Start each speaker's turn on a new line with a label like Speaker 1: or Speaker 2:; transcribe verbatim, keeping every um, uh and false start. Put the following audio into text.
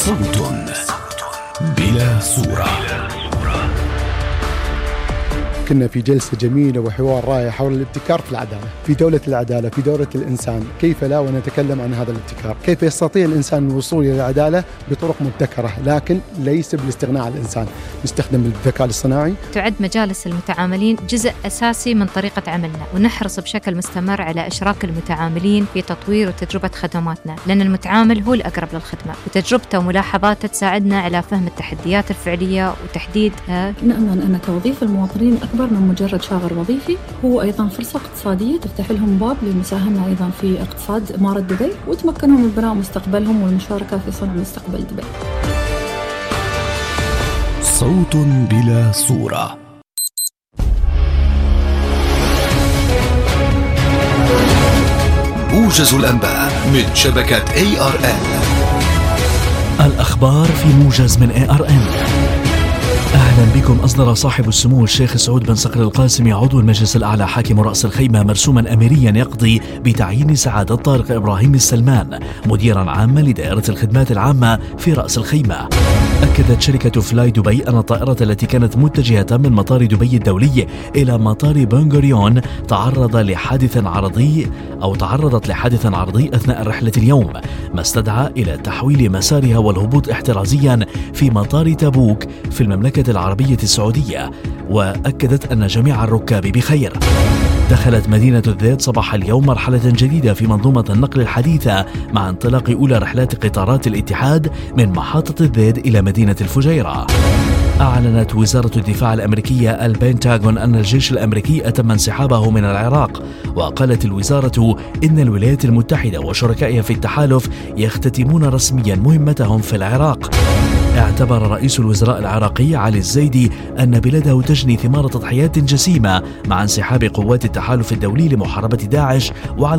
Speaker 1: صوت بلا صورة.
Speaker 2: كنا في جلسة جميلة وحوار رائع حول الابتكار في العدالة، في دولة العدالة، في دولة الإنسان، كيف لا ونتكلم عن هذا الابتكار، كيف يستطيع الإنسان الوصول إلى العدالة بطرق مبتكرة لكن ليس بالاستغناء عن الإنسان، نستخدم الذكاء الاصطناعي.
Speaker 3: تعد مجالس المتعاملين جزء أساسي من طريقة عملنا، ونحرص بشكل مستمر على إشراك المتعاملين في تطوير وتجربة خدماتنا، لأن المتعامل هو الأقرب للخدمة، وتجربته وملاحظاته تساعدنا على فهم التحديات الفعلية وتحديدها.
Speaker 4: نأمل أن توظيف المواطنين أكبر من مجرد شاغر وظيفي، هو أيضا فرصة اقتصادية تفتح لهم باب للمساهمة أيضا في اقتصاد إمارة دبي، وتمكنهم من بناء مستقبلهم والمشاركة في صنع مستقبل دبي.
Speaker 1: صوت بلا صورة. موجز الأنباء من شبكة إيه آر إن.
Speaker 5: الأخبار في موجز من إيه آر إن. أهلا بكم. أصدر صاحب السمو الشيخ سعود بن صقر القاسمي عضو المجلس الأعلى حاكم رأس الخيمة مرسوما أميريا يقضي بتعيين سعادة طارق إبراهيم السلمان مديرا عاما لدائرة الخدمات العامة في رأس الخيمة. أكدت شركة فلاي دبي أن الطائرة التي كانت متجهة من مطار دبي الدولي إلى مطار بنغوريون تعرض لحادث عرضي أو تعرضت لحادث عرضي أثناء الرحلة اليوم، ما استدعى إلى تحويل مسارها والهبوط احترازيا في مطار تبوك في المملكة العربية السعودية. وأكدت أن جميع الركاب بخير. دخلت مدينة الذيت صباح اليوم مرحلة جديدة في منظومة النقل الحديثة مع انطلاق أولى رحلات قطارات الاتحاد من محطة الذيت إلى مدينة الفجيرة. أعلنت وزارة الدفاع الأمريكية البنتاغون أن الجيش الأمريكي أتم انسحابه من العراق، وقالت الوزارة إن الولايات المتحدة وشركائها في التحالف يختتمون رسميا مهمتهم في العراق. اعتبر رئيس الوزراء العراقي علي الزيدي أن بلاده تجني ثمار تضحيات جسيمة مع انسحاب قوات التحالف الدولي لمحاربة داعش، وعلى